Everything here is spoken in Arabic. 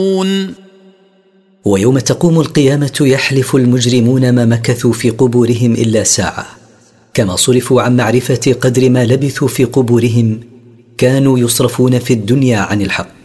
ويوم تقوم القيامة يحلف المجرمون ما مكثوا في قبورهم إلا ساعة، كما صرفوا عن معرفة قدر ما لبثوا في قبورهم كانوا يصرفون في الدنيا عن الحق.